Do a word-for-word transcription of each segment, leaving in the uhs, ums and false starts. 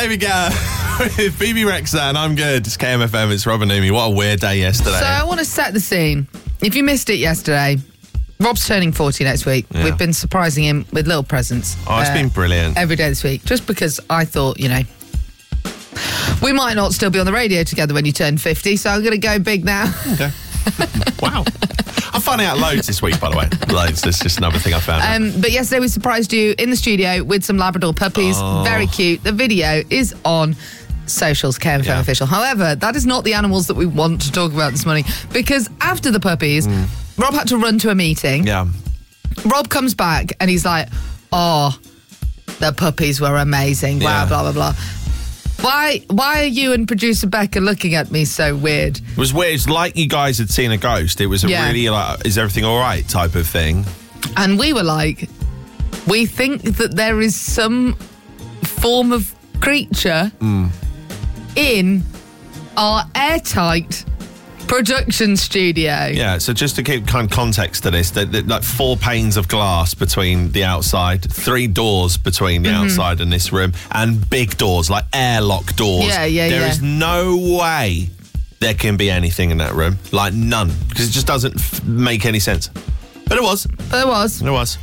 David Guetta with Phoebe Rexha, and I'm good. It's K M F M, it's Rob and Amy. What a weird day yesterday. So I want to set the scene. If you missed it yesterday, Rob's turning forty next week. Yeah. We've been surprising him with little presents. Oh, it's uh, been brilliant. Every day this week, just because I thought, you know, we might not still be on the radio together when you turn fifty, so I'm going to go big now. Okay. Wow. I'm finding out loads this week, by the way. Loads. That's just another thing I found out. Um, but yesterday we surprised you in the studio with some Labrador puppies. Oh. Very cute. The video is on socials, K M F M Yeah. Official. However, that is not the animals that we want to talk about this morning, because after the puppies, mm. Rob had to run to a meeting. Yeah. Rob comes back and he's like, oh, the puppies were amazing. Blah, Yeah. blah, blah, blah. Why Why are you and producer Becca looking at me so weird? It was weird. It's like you guys had seen a ghost. It was a Yeah. really like, is everything all right type of thing. And we were like, we think that there is some form of creature Mm. in our airtight production studio. Yeah, so just to give kind of context to this, that that, like four panes of glass between the outside, three doors between the Mm-hmm. outside and this room, and big doors, like airlock doors. Yeah, yeah, There yeah. is no way there can be anything in that room. Like none. Because it just doesn't f- make any sense. But it was. But there was. It was.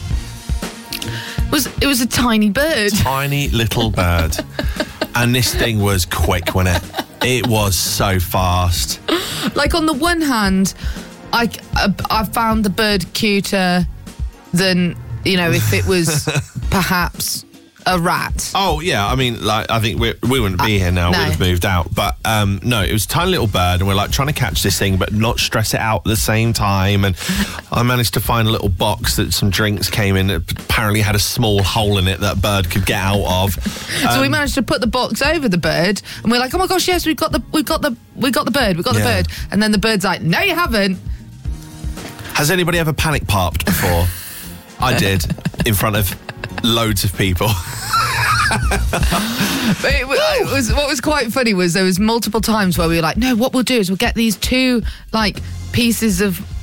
It was, it was a tiny bird. Tiny little bird. And this thing was quick, wasn't it? It was so fast. Like, on the one hand, I, I, I found the bird cuter than, you know, if it was perhaps a rat. Oh, yeah. I mean, like, I think we we wouldn't be here now. no. We'd have moved out. But, um, no, it was a tiny little bird, and we're, like, trying to catch this thing, but not stress it out at the same time. And I managed to find a little box that some drinks came in that apparently had a small hole in it that a bird could get out of. So Um, we managed to put the box over the bird, and we're like, "Oh my gosh, yes, we've got the, we've got the, we got the bird, we got the Yeah. bird." And then the bird's like, "No, you haven't." Has anybody ever panic parked before? I did, in front of loads of people. But it, wa- it was what was quite funny was there was multiple times where we were like, "No, what we'll do is we'll get these two like pieces of